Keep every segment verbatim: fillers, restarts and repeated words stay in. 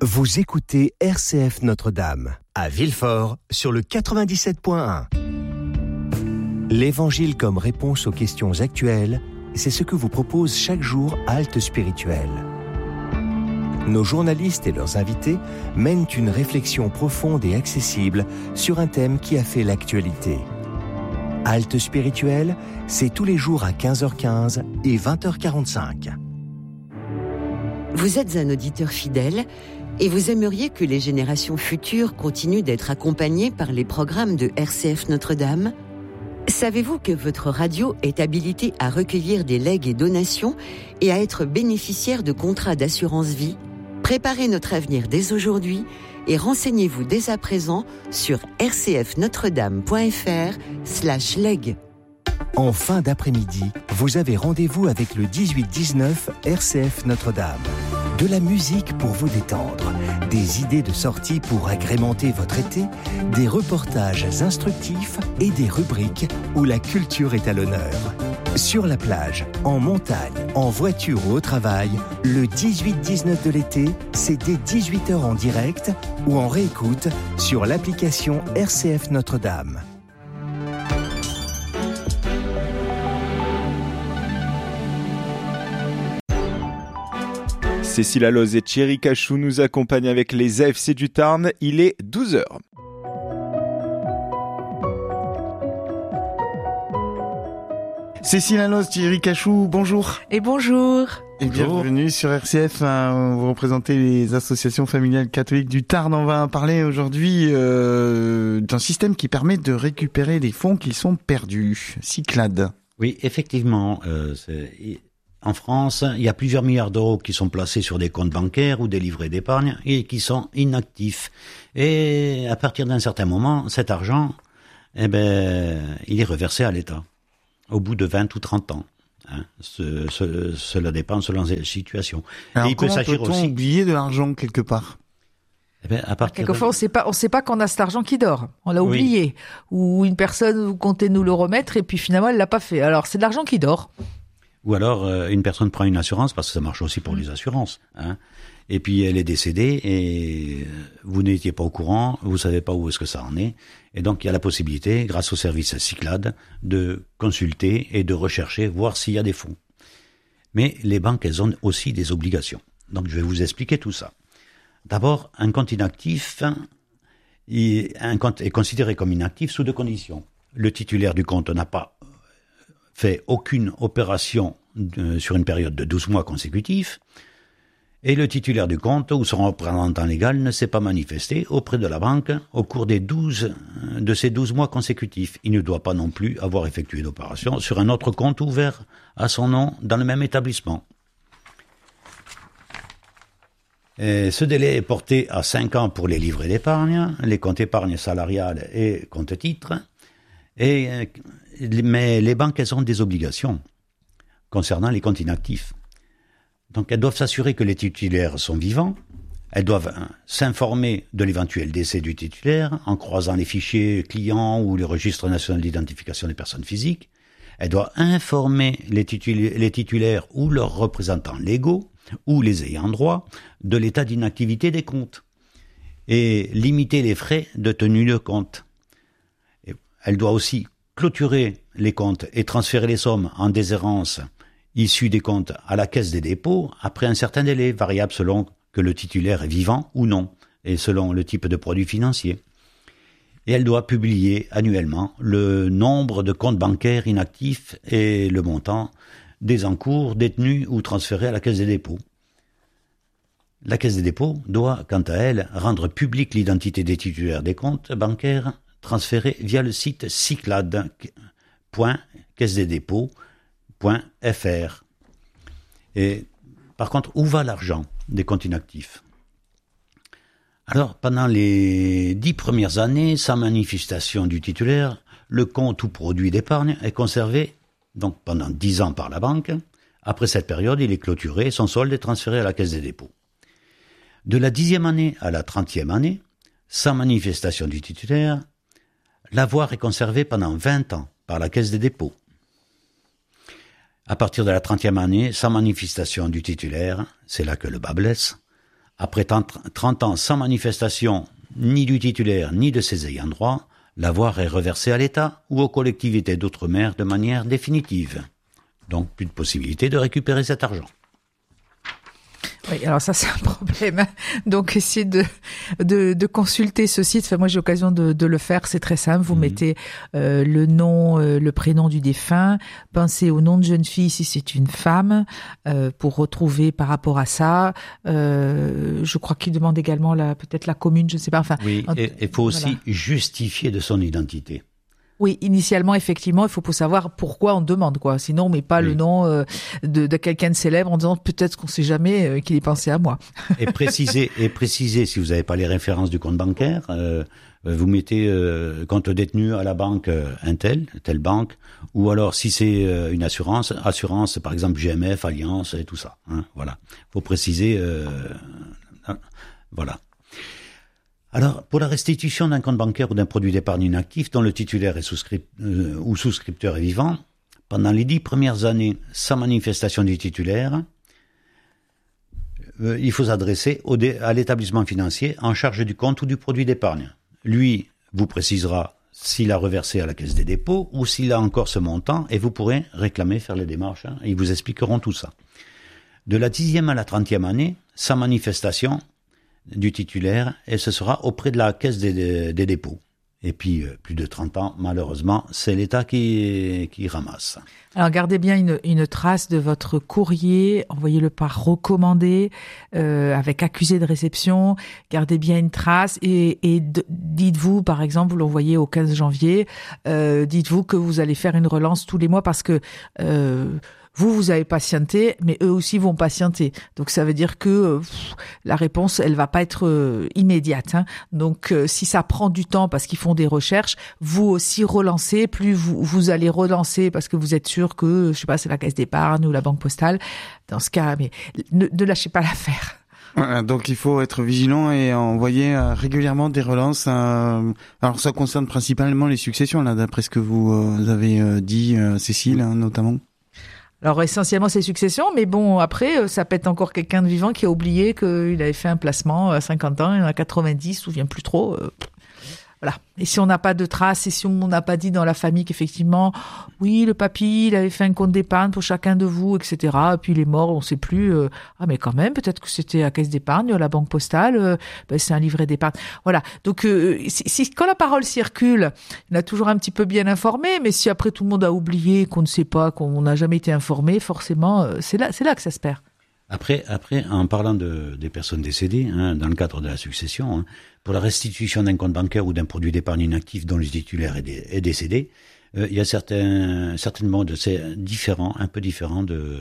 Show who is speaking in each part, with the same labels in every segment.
Speaker 1: Vous écoutez R C F Notre-Dame, à Villefort, sur le quatre-vingt-dix-sept point un. L'Évangile comme réponse aux questions actuelles, c'est ce que vous propose chaque jour Halte Spirituelle. Nos journalistes et leurs invités mènent une réflexion profonde et accessible sur un thème qui a fait l'actualité. Halte Spirituelle, c'est tous les jours à quinze heures quinze et vingt heures quarante-cinq.
Speaker 2: Vous êtes un auditeur fidèle et vous aimeriez que les générations futures continuent d'être accompagnées par les programmes de R C F Notre-Dame ? Savez-vous que votre radio est habilitée à recueillir des legs et donations et à être bénéficiaire de contrats d'assurance vie ? Préparez notre avenir dès aujourd'hui et renseignez-vous dès à présent sur rcfnotredame.fr slash leg.
Speaker 1: En fin d'après-midi, vous avez rendez-vous avec le dix-huit dix-neuf R C F Notre-Dame. De la musique pour vous détendre, des idées de sortie pour agrémenter votre été, des reportages instructifs et des rubriques où la culture est à l'honneur. Sur la plage, en montagne, en voiture ou au travail, le dix-huit dix-neuf de l'été, c'est dès dix-huit heures en direct ou en réécoute sur l'application R C F Notre-Dame.
Speaker 3: Cécile Alloz et Thierry Cachou nous accompagnent avec les A F C du Tarn. Il est douze heures.
Speaker 4: Cécile Alloz, Thierry Cachou, bonjour.
Speaker 5: Et bonjour.
Speaker 4: Et bienvenue sur R C F. Hein, vous représentez les associations familiales catholiques du Tarn. On va parler aujourd'hui euh, d'un système qui permet de récupérer des fonds qui sont perdus. Cyclades.
Speaker 6: Oui, effectivement. Euh, c'est... En France, il y a plusieurs milliards d'euros qui sont placés sur des comptes bancaires ou des livrets d'épargne et qui sont inactifs. Et à partir d'un certain moment, cet argent, eh ben, il est reversé à l'État au bout de vingt ou trente ans. Hein, ce, ce, cela dépend selon les situations.
Speaker 4: Alors,
Speaker 6: et il
Speaker 4: comment
Speaker 6: peut s'agir
Speaker 4: peut-on
Speaker 6: aussi
Speaker 4: oublier de l'argent quelque part?
Speaker 6: Eh ben, à partir
Speaker 5: Quelquefois,
Speaker 6: de...
Speaker 5: on sait pas, on sait pas qu'on a cet argent qui dort. On l'a
Speaker 6: Oui.
Speaker 5: oublié. Ou une personne, vous comptez nous le remettre et puis finalement, elle l'a pas fait. Alors, c'est de l'argent qui dort.
Speaker 6: Ou alors, euh, une personne prend une assurance, parce que ça marche aussi pour les assurances, hein. Et puis, elle est décédée et vous n'étiez pas au courant, vous savez pas où est-ce que ça en est. Et donc, il y a la possibilité, grâce au service Cyclades, de consulter et de rechercher, voir s'il y a des fonds. Mais les banques, elles ont aussi des obligations. Donc, je vais vous expliquer tout ça. D'abord, un compte inactif, il, un compte est considéré comme inactif sous deux conditions. Le titulaire du compte n'a pas fait aucune opération de, sur une période de douze mois consécutifs, et le titulaire du compte ou son représentant légal ne s'est pas manifesté auprès de la banque au cours des douze, de ces douze mois consécutifs. Il ne doit pas non plus avoir effectué d'opération sur un autre compte ouvert à son nom dans le même établissement. Et ce délai est porté à cinq ans pour les livrets d'épargne, les comptes épargne salariale et comptes titres, et mais les banques, elles ont des obligations concernant les comptes inactifs. Donc, elles doivent s'assurer que les titulaires sont vivants. Elles doivent hein, s'informer de l'éventuel décès du titulaire en croisant les fichiers clients ou le registre national d'identification des personnes physiques. Elles doivent informer les, titul- les titulaires ou leurs représentants légaux ou les ayants droit de l'état d'inactivité des comptes et limiter les frais de tenue de compte. Et elle doit aussi clôturer les comptes et transférer les sommes en déshérence issues des comptes à la caisse des dépôts après un certain délai, variable selon que le titulaire est vivant ou non, et selon le type de produit financier. Et elle doit publier annuellement le nombre de comptes bancaires inactifs et le montant des encours détenus ou transférés à la caisse des dépôts. La caisse des dépôts doit, quant à elle, rendre publique l'identité des titulaires des comptes bancaires transféré via le site cyclades point caisse des dépôts point f r. Et par contre, où va l'argent des comptes inactifs? Alors, pendant les dix premières années, sans manifestation du titulaire, le compte ou produit d'épargne est conservé donc pendant dix ans par la banque. Après cette période, il est clôturé et son solde est transféré à la caisse des dépôts. De la dixième année à la trentième année, sans manifestation du titulaire, l'avoir est conservé pendant vingt ans par la Caisse des dépôts. À partir de la trentième année, sans manifestation du titulaire, c'est là que le bas blesse, Après trente ans sans manifestation ni du titulaire ni de ses ayants droit, l'avoir est reversé à l'État ou aux collectivités d'outre-mer de manière définitive. Donc plus de possibilité de récupérer cet argent.
Speaker 5: Oui, alors ça c'est un problème. Donc essayez de de, de consulter ce site. Enfin, moi j'ai l'occasion de, de le faire. C'est très simple. Vous mmh. mettez euh, le nom, euh, le prénom du défunt. Pensez au nom de jeune fille si c'est une femme euh, pour retrouver par rapport à ça. Euh, je crois qu'il demande également la peut-être la commune. Je ne sais pas. Enfin.
Speaker 6: Oui, et il faut aussi voilà. justifier de son identité.
Speaker 5: Oui, initialement, effectivement, il faut savoir pourquoi on demande, quoi. Sinon, on met pas oui. le nom euh, de, de quelqu'un de célèbre en disant peut-être qu'on sait jamais euh, qu'il ait pensé à moi.
Speaker 6: Et préciser, et préciser si vous n'avez pas les références du compte bancaire, euh, vous mettez euh, compte détenu à la banque euh, un tel, telle banque, ou alors si c'est euh, une assurance, assurance par exemple G M F, Alliance et tout ça. Hein, voilà, faut préciser. Euh, hein, voilà. Alors, pour la restitution d'un compte bancaire ou d'un produit d'épargne inactif dont le titulaire est souscrit, euh, ou souscripteur est vivant, pendant les dix premières années sans manifestation du titulaire, euh, il faut s'adresser au dé- à l'établissement financier en charge du compte ou du produit d'épargne. Lui vous précisera s'il a reversé à la Caisse des dépôts ou s'il a encore ce montant et vous pourrez réclamer, faire les démarches. Hein, ils vous expliqueront tout ça. De la dixième à la trentième année, sans manifestation du titulaire, et ce sera auprès de la Caisse des, des, des dépôts. Et puis, euh, plus de trente ans, malheureusement, c'est l'État qui, qui ramasse.
Speaker 5: Alors, gardez bien une, une trace de votre courrier, envoyez-le par recommandé, euh, avec accusé de réception, gardez bien une trace, et, et de, dites-vous, par exemple, vous l'envoyez au quinze janvier, euh, dites-vous que vous allez faire une relance tous les mois, parce que... Euh, Vous, vous avez patienté, mais eux aussi vont patienter. Donc, ça veut dire que pff, la réponse, elle va pas être euh, immédiate. Hein. Donc, euh, si ça prend du temps parce qu'ils font des recherches, vous aussi relancez. Plus vous, vous allez relancer parce que vous êtes sûr que, je sais pas, c'est la Caisse d'épargne ou la Banque Postale. Dans ce cas, mais ne, ne lâchez pas l'affaire.
Speaker 4: Voilà, donc il faut être vigilant et envoyer euh, régulièrement des relances. Euh, alors, ça concerne principalement les successions, là, d'après ce que vous euh, avez euh, dit, euh, Cécile, hein, notamment.
Speaker 5: Alors essentiellement c'est succession, mais bon après ça peut être encore quelqu'un de vivant qui a oublié qu'il avait fait un placement à cinquante ans, il en a quatre-vingt-dix, il ne se souvient plus trop. Euh, voilà. Et si on n'a pas de traces, et si on n'a pas dit dans la famille qu'effectivement, oui le papy il avait fait un compte d'épargne pour chacun de vous, et cetera. Et puis il est mort, on ne sait plus. Euh, ah mais quand même, peut-être que c'était la Caisse d'épargne, la Banque Postale, euh, ben, c'est un livret d'épargne. Voilà. Donc euh, si, si quand la parole circule, il y en a toujours un petit peu bien informé, mais si après tout le monde a oublié, qu'on ne sait pas, qu'on n'a jamais été informé, forcément euh, c'est là, c'est là que ça se perd.
Speaker 6: Après, après, en parlant de, des personnes décédées, hein, dans le cadre de la succession, hein, pour la restitution d'un compte bancaire ou d'un produit d'épargne inactif dont le titulaire est, dé, est décédé, euh, il y a certains, certains modes c'est différents, un peu différents de,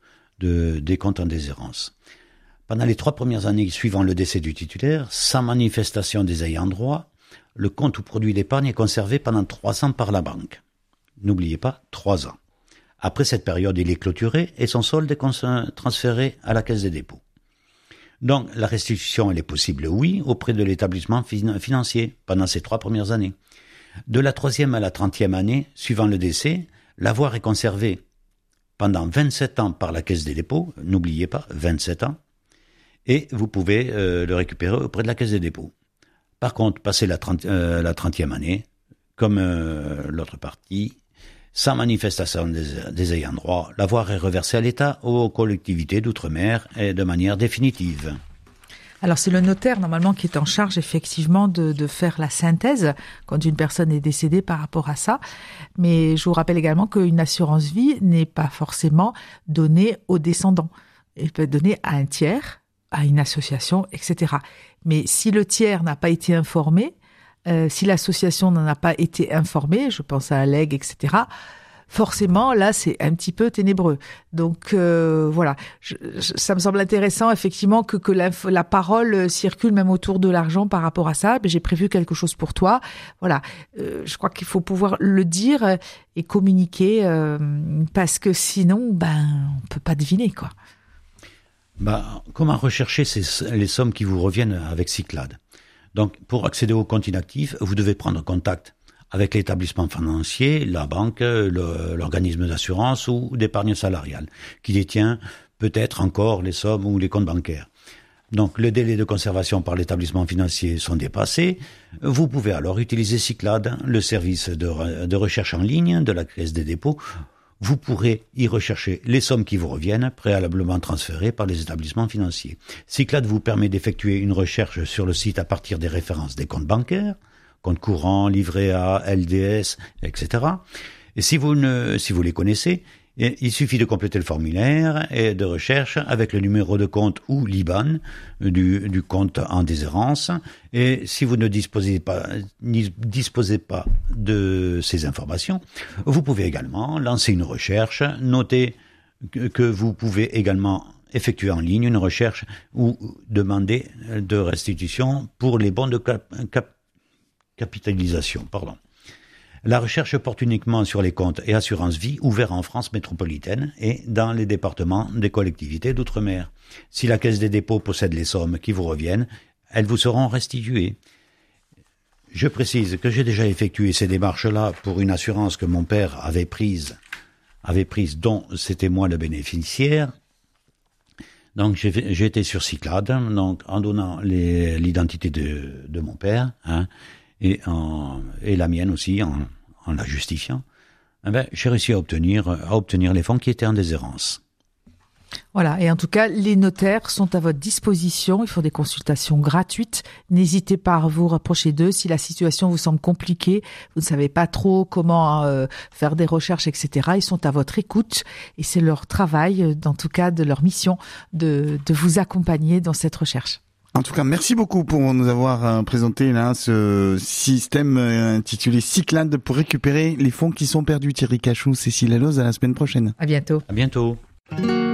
Speaker 6: de, des comptes en déshérence. Pendant les trois premières années suivant le décès du titulaire, sans manifestation des ayants droit, le compte ou produit d'épargne est conservé pendant trois ans par la banque. N'oubliez pas, trois ans. Après cette période, il est clôturé et son solde est transféré à la Caisse des dépôts. Donc, la restitution, elle est possible, oui, auprès de l'établissement fin- financier pendant ces trois premières années. De la troisième à la trentième année, suivant le décès, l'avoir est conservé pendant vingt-sept ans par la Caisse des dépôts, n'oubliez pas, vingt-sept ans, et vous pouvez euh, le récupérer auprès de la Caisse des dépôts. Par contre, passé la, trente, euh, la trentième année, comme euh, l'autre partie, sans manifestation des, des ayants droit, l'avoir est reversé à l'État ou aux collectivités d'outre-mer et de manière définitive.
Speaker 5: Alors c'est le notaire normalement qui est en charge effectivement de, de faire la synthèse quand une personne est décédée par rapport à ça. Mais je vous rappelle également qu'une assurance vie n'est pas forcément donnée aux descendants. Elle peut être donnée à un tiers, à une association, et cetera. Mais si le tiers n'a pas été informé, Euh, si l'association n'en a pas été informée, je pense à Alleg, et cetera, forcément, là, c'est un petit peu ténébreux. Donc, euh, voilà. Je, je, ça me semble intéressant, effectivement, que, que la, la parole circule même autour de l'argent par rapport à ça. Mais j'ai prévu quelque chose pour toi. Voilà. Euh, je crois qu'il faut pouvoir le dire et communiquer, euh, parce que sinon, ben, on peut pas deviner, quoi.
Speaker 6: Bah, comment rechercher ces, les sommes qui vous reviennent avec Cyclades? Donc, pour accéder au compte inactif, vous devez prendre contact avec l'établissement financier, la banque, le, l'organisme d'assurance ou d'épargne salariale, qui détient peut-être encore les sommes ou les comptes bancaires. donc le délai de conservation par l'établissement financier sont dépassés, vous pouvez alors utiliser Cyclades, le service de, de recherche en ligne de la Caisse des dépôts. Vous pourrez y rechercher les sommes qui vous reviennent, préalablement transférées par les établissements financiers. Cyclades vous permet d'effectuer une recherche sur le site à partir des références des comptes bancaires, comptes courants, livret A, L D S, et cetera. Et si vous ne, si vous les connaissez, il suffit de compléter le formulaire et de recherche avec le numéro de compte ou l'I B A N du, du compte en déshérence. Et si vous ne disposez pas, ne disposez pas de ces informations, vous pouvez également lancer une recherche. Notez que, que vous pouvez également effectuer en ligne une recherche ou demander de restitution pour les bons de cap, cap, capitalisation. Pardon. La recherche porte uniquement sur les comptes et assurances vie ouverts en France métropolitaine et dans les départements des collectivités d'outre-mer. Si la Caisse des dépôts possède les sommes qui vous reviennent, elles vous seront restituées. Je précise que j'ai déjà effectué ces démarches-là pour une assurance que mon père avait prise, avait prise dont c'était moi le bénéficiaire. Donc j'ai, j'ai été sur Cyclades, donc en donnant les, l'identité de, de mon père, hein, et, en, et la mienne aussi, en, en la justifiant, eh ben, j'ai réussi à obtenir, à obtenir les fonds qui étaient en déshérence.
Speaker 5: Voilà, et en tout cas, les notaires sont à votre disposition. Ils font des consultations gratuites. N'hésitez pas à vous rapprocher d'eux. Si la situation vous semble compliquée, vous ne savez pas trop comment euh, faire des recherches, et cetera, ils sont à votre écoute. Et c'est leur travail, en tout cas de leur mission, de, de vous accompagner dans cette recherche.
Speaker 4: En tout cas, merci beaucoup pour nous avoir euh, présenté là ce système euh, intitulé Cyclades pour récupérer les fonds qui sont perdus. Thierry Cachou, Cécile Alloz, à la semaine prochaine.
Speaker 5: À bientôt.
Speaker 6: À bientôt.